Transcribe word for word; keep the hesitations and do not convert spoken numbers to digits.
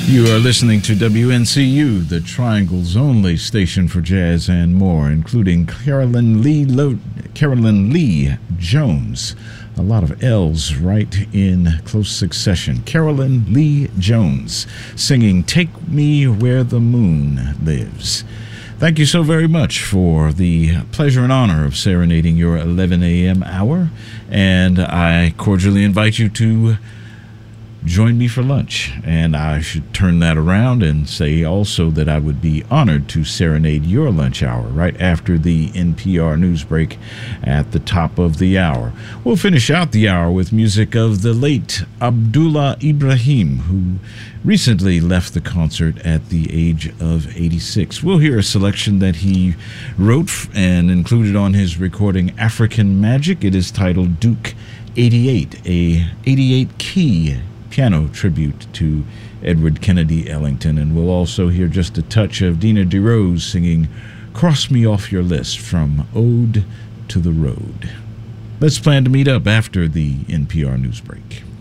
You are listening to W N C U, the Triangle's only station for jazz and more, including Carolyn Lee Lo- Carolyn Lee Jones. A lot of L's right in close succession. Carolyn Lee Jones singing Take Me Where the Moon Lives. Thank you so very much for the pleasure and honor of serenading your eleven a.m. hour, and I cordially invite you to join me for lunch. And I should turn that around and say also that I would be honored to serenade your lunch hour right after the N P R news break at the top of the hour. We'll finish out the hour with music of the late Abdullah Ibrahim, who recently left the concert at the age of eighty-six. We'll hear a selection that he wrote and included on his recording African Magic. It is titled Duke eighty-eight, a eighty-eight key piano tribute to Edward Kennedy Ellington. And we'll also hear just a touch of Dina DeRose singing Cross Me Off Your List from Ode to the Road. Let's plan to meet up after the N P R news break.